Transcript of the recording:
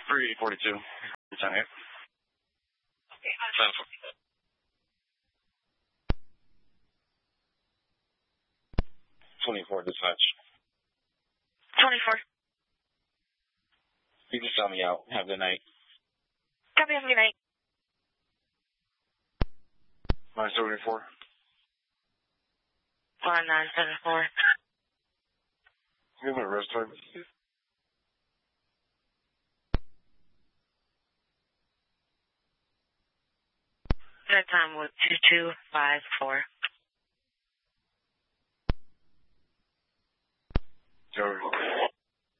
342. Lieutenant. 24 dispatch. 24. You can sell me out. Have a good night. Copy, have a good night. 974. 1974. You have an arrest target. That time was 2254. Joe.